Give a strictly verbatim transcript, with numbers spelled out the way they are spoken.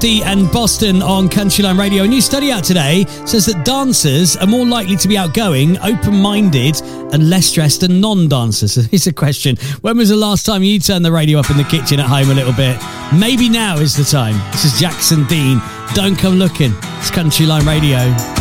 And Boston on Countryline Radio. A new study out today says that dancers are more likely to be outgoing, open-minded and less stressed than non-dancers. So here's a question. When was the last time you turned the radio up in the kitchen at home a little bit? Maybe now is the time. This is Jackson Dean. Don't come looking. It's Countryline Radio.